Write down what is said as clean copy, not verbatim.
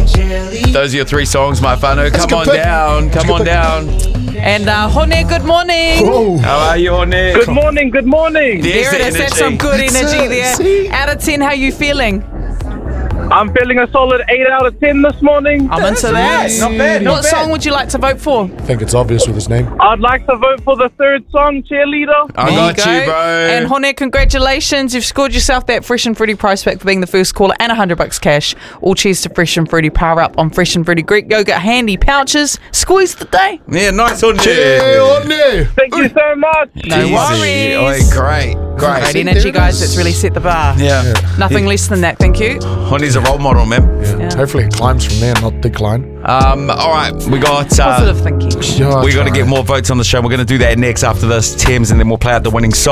Those are your 3 songs, my whānau. Come on down. Come on down. And Hone, good morning. Oh. How are you, Hone? Good morning, good morning. There's There it is. the That's some good energy there. See? Out of 10, how you feeling? I'm feeling a solid 8 out of 10 this morning. I'm into that. Not bad, What song would you like to vote for? I think it's obvious with his name. I'd like to vote for the 3rd song, Cheerleader. I got you, bro. And Hone, congratulations. You've scored yourself that Fresh and Fruity prize pack for being the first caller and $100 cash. All cheers to Fresh and Fruity. Power up on Fresh and Fruity Greek Yogurt handy pouches. Squeeze the day. Yeah, nice Hone. Hey, on there. Thank you so much. No Easy. worries. Oi, great. Great energy, guys. That's really set the bar. Yeah. Nothing less than that. Thank you. Hone's a role model, man. Yeah. Hopefully it climbs from there, not decline. All right, we got Positive thinking. Yeah, we got to get more votes on the show. We're going to do that next after this, Thames, and then we'll play out the winning song.